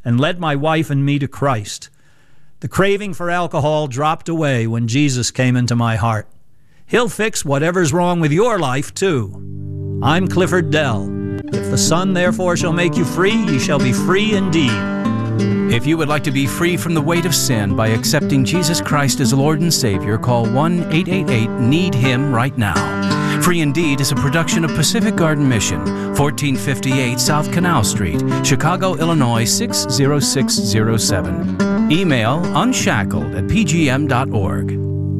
and led my wife and me to Christ. The craving for alcohol dropped away when Jesus came into my heart. He'll fix whatever's wrong with your life, too. I'm Clifford Dell. If the Son therefore shall make you free, ye shall be free indeed. If you would like to be free from the weight of sin by accepting Jesus Christ as Lord and Savior, call 1-888-NEED-HIM right now. Free Indeed is a production of Pacific Garden Mission, 1458 South Canal Street, Chicago, Illinois 60607. Email unshackled@pgm.org.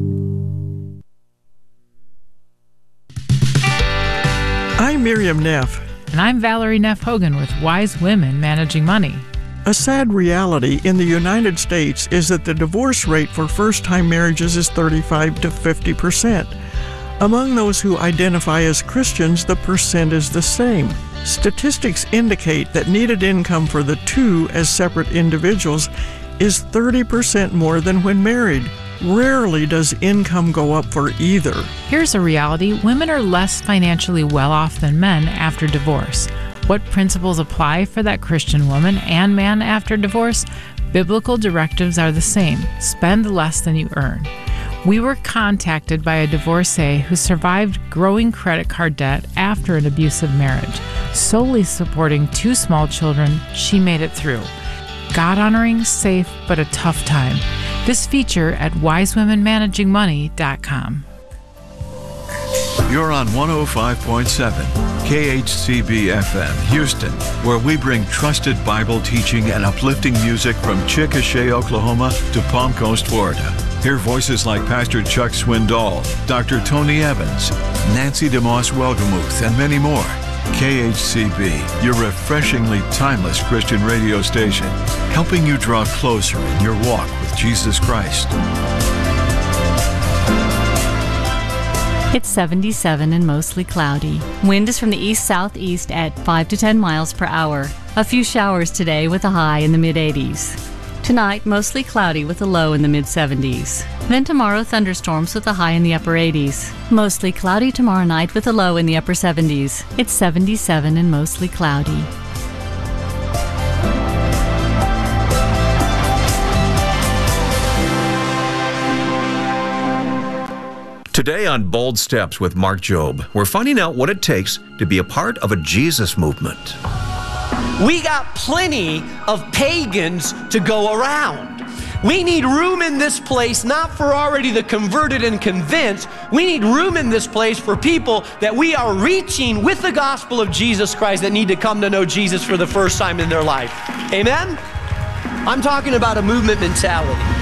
I'm Miriam Neff. And I'm Valerie Neff Hogan with Wise Women Managing Money. A sad reality in the United States is that the divorce rate for first-time marriages is 35 to 50%. Among those who identify as Christians, the percent is the same. Statistics indicate that needed income for the two as separate individuals is 30% more than when married. Rarely does income go up for either. Here's a reality. Women are less financially well off than men after divorce. What principles apply for that Christian woman and man after divorce? Biblical directives are the same. Spend less than you earn. We were contacted by a divorcee who survived growing credit card debt after an abusive marriage. Solely supporting 2 small children, she made it through. God-honoring, safe, but a tough time. This feature at wisewomenmanagingmoney.com. You're on 105.7 KHCB FM, Houston, where we bring trusted Bible teaching and uplifting music from Chickasha, Oklahoma to Palm Coast, Florida. Hear voices like Pastor Chuck Swindoll, Dr. Tony Evans, Nancy DeMoss Welgemuth, and many more. KHCB, your refreshingly timeless Christian radio station, helping you draw closer in your walk with Jesus Christ. It's 77 and mostly cloudy. Wind is from the east-southeast at 5 to 10 miles per hour. A few showers today with a high in the mid-80s. Tonight, mostly cloudy with a low in the mid-70s. Then tomorrow, thunderstorms with a high in the upper 80s. Mostly cloudy tomorrow night with a low in the upper 70s. It's 77 and mostly cloudy. Today on Bold Steps with Mark Jobe, we're finding out what it takes to be a part of a Jesus movement. We got plenty of pagans to go around. We need room in this place, not for already the converted and convinced. We need room in this place for people that we are reaching with the gospel of Jesus Christ that need to come to know Jesus for the first time in their life. Amen? I'm talking about a movement mentality.